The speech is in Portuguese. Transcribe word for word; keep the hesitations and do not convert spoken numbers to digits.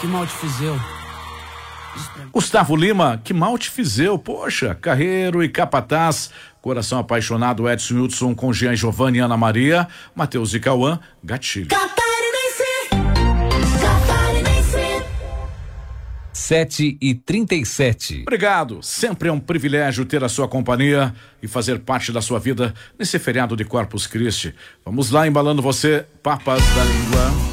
que mal te fiz eu. Gustavo Lima, que mal te fiz eu, poxa, Carreiro e Capataz, Coração Apaixonado, Edson Hudson com Jean Giovanni e Ana Maria, Matheus e Cauã, Gatilho. Sete e trinta e sete. Obrigado, sempre é um privilégio ter a sua companhia e fazer parte da sua vida nesse feriado de Corpus Christi. Vamos lá, embalando você, Papas da Língua.